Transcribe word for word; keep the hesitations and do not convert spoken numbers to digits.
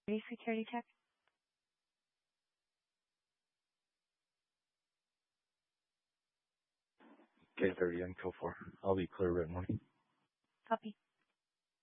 Security check. K thirty and Code four. I'll be clear right morning. Copy.